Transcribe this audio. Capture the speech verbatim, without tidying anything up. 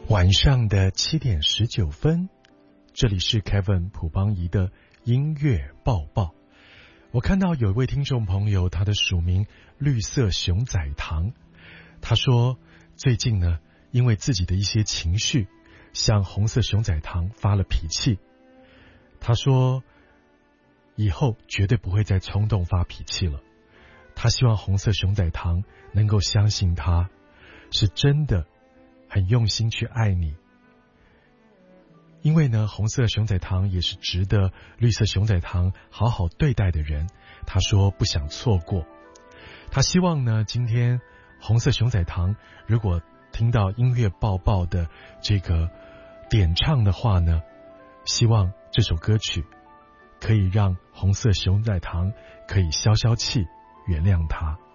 晚上的七点十九分，这里是 Kevin 朴邦仪的音乐报报。我看到有一位听众朋友，他的署名绿色熊仔糖，他说最近呢，因为自己的一些情绪，向红色熊仔糖发了脾气。他说以后绝对不会再冲动发脾气了。他希望红色熊仔糖能够相信他是真的很用心去爱你，因为呢，红色熊仔糖也是值得绿色熊仔糖好好对待的人。他说不想错过，他希望呢，今天红色熊仔糖如果听到音乐报报的这个点唱的话呢，希望这首歌曲可以让红色熊仔糖可以消消气，原谅他。